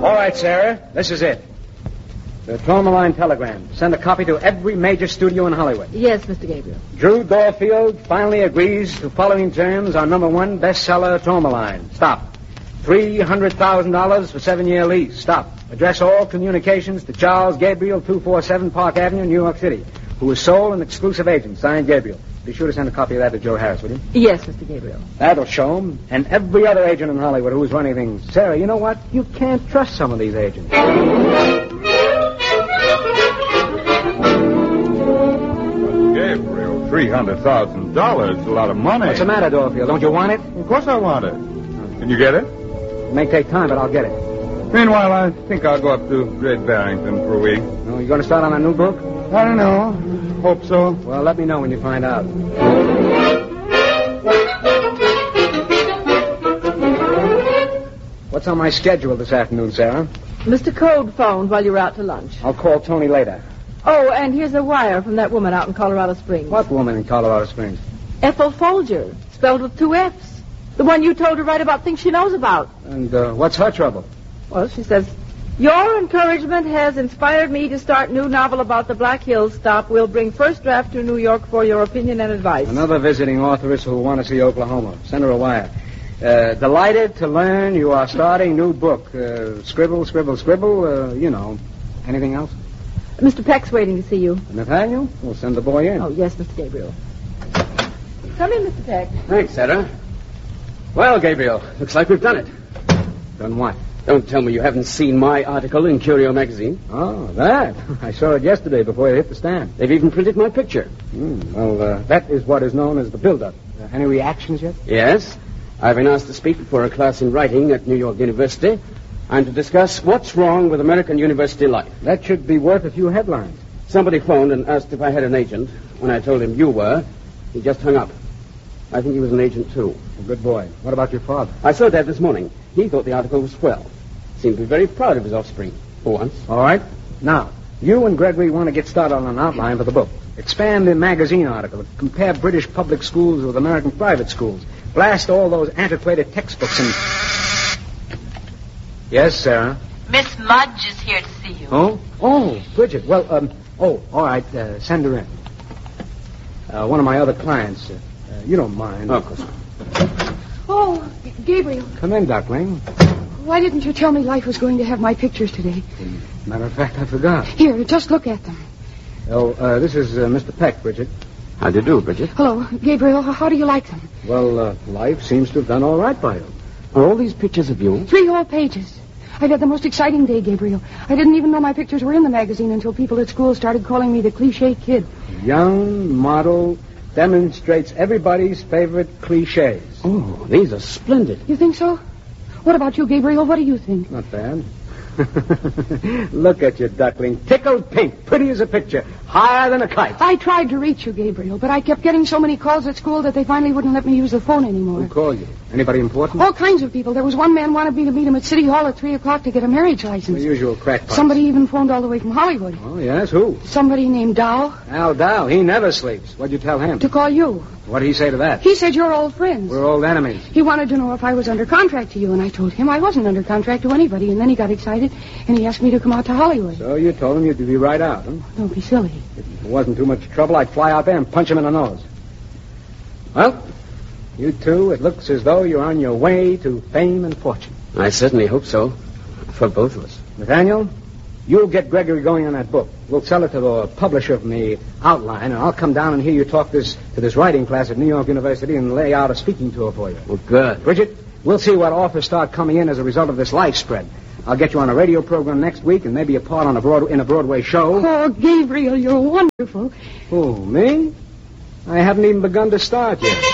All right, Sarah. This is it. The Tourmaline telegram. Send a copy to every major studio in Hollywood. Yes, Mr. Gabriel. Drew Dorfield finally agrees to following terms on #1 bestseller Tourmaline. Stop. $300,000 for 7-year lease. Stop. Address all communications to Charles Gabriel, 247 Park Avenue, New York City, who is sole and exclusive agent. Signed, Gabriel. Be sure to send a copy of that to Joe Harris, will you? Yes, Mr. Gabriel. That'll show him. And every other agent in Hollywood who's running things. Sarah, you know what? You can't trust some of these agents. Gabriel, $300,000 is a lot of money. What's the matter, Dorfield? Don't you want it? Of course I want it. Can you get it? It may take time, but I'll get it. Meanwhile, I think I'll go up to Great Barrington for a week. Oh, you going to start on a new book? I don't know. Hope so. Well, let me know when you find out. What's on my schedule this afternoon, Sarah? Mr. Code phoned while you were out to lunch. I'll call Tony later. Oh, and here's a wire from that woman out in Colorado Springs. What woman in Colorado Springs? Ethel Folger, spelled with 2 F's. The one you told her to write about things she knows about. And what's her trouble? Well, she says, your encouragement has inspired me to start new novel about the Black Hills stop. We'll bring first draft to New York for your opinion and advice. Another visiting authoress who will want to see Oklahoma. Send her a wire. Delighted to learn you are starting new book. Scribble, scribble, scribble. Anything else? Mr. Peck's waiting to see you. Nathaniel? We'll send the boy in. Oh, yes, Mr. Gabriel. Come in, Mr. Peck. Thanks, Sarah. Well, Gabriel, looks like we've done it. Done what? Don't tell me you haven't seen my article in Curio magazine. Oh, that. I saw it yesterday before you hit the stand. They've even printed my picture. That is what is known as the build-up. Any reactions yet? Yes. I've been asked to speak before a class in writing at New York University and to discuss what's wrong with American university life. That should be worth a few headlines. Somebody phoned and asked if I had an agent. When I told him you were, he just hung up. I think he was an agent, too. A good boy. What about your father? I saw Dad this morning. He thought the article was swell. Seemed to be very proud of his offspring, for once. All right. Now, you and Gregory want to get started on an outline for the book. Expand the magazine article. Compare British public schools with American private schools. Blast all those antiquated textbooks and... Yes, Sarah? Miss Mudge is here to see you. Oh, Bridget. Well, all right. Send her in. One of my other clients. You don't mind. Oh, of course not. Oh, Gabriel. Come in, Duckling. Why didn't you tell me Life was going to have my pictures today? Matter of fact, I forgot. Here, just look at them. This is Mr. Peck, Bridget. How do you do, Bridget? Hello, Gabriel. How do you like them? Well, Life seems to have done all right by you. Are all these pictures of you? 3 whole pages. I've had the most exciting day, Gabriel. I didn't even know my pictures were in the magazine until people at school started calling me the cliché kid. Young model demonstrates everybody's favorite cliches. Oh, these are splendid. You think so? What about you, Gabriel? What do you think? Not bad. Look at you, Duckling. Tickled pink. Pretty as a picture. Higher than a kite. I tried to reach you, Gabriel, but I kept getting so many calls at school that they finally wouldn't let me use the phone anymore. Who called you? Anybody important? All kinds of people. There was one man wanted me to meet him at City Hall at 3 o'clock to get a marriage license. The usual crackpots. Somebody even phoned all the way from Hollywood. Oh, yes? Who? Somebody named Dow. Al Dow. He never sleeps. What'd you tell him? To call you. What did he say to that? He said you're old friends. We're old enemies. He wanted to know if I was under contract to you, and I told him I wasn't under contract to anybody, and then he got excited, and he asked me to come out to Hollywood. So you told him you'd be right out, huh? Don't be silly. If it wasn't too much trouble, I'd fly out there and punch him in the nose. Well, you two, it looks as though you're on your way to fame and fortune. I certainly hope so. For both of us. Nathaniel, you'll get Gregory going on that book. We'll sell it to the publisher from the outline, and I'll come down and hear you talk to this writing class at New York University and lay out a speaking tour for you. Well, good. Bridget, we'll see what offers start coming in as a result of this life spread. I'll get you on a radio program next week and maybe a part on in a Broadway show. Oh, Gabriel, you're wonderful. Who, me? I haven't even begun to start yet.